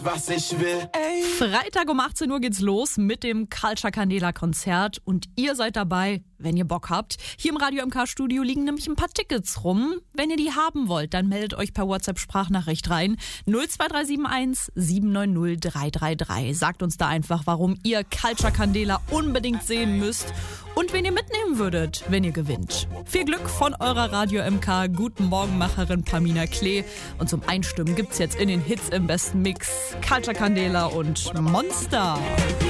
alles, was ich will. Ey. Freitag um 18 Uhr geht's los mit dem Culture Candela Konzert und ihr seid dabei, wenn ihr Bock habt. Hier im Radio MK Studio liegen nämlich ein paar Tickets rum. Wenn ihr die haben wollt, dann meldet euch per WhatsApp Sprachnachricht rein. 02371 790 333. Sagt uns da einfach, warum ihr Culture Candela unbedingt sehen müsst und wen ihr mitnehmen würdet, wenn ihr gewinnt. Viel Glück von eurer Radio MK Guten Morgenmacherin Pamina Klee. Und zum Einstimmen gibt's jetzt in den Hits im besten Mix Culture Candela und Monster.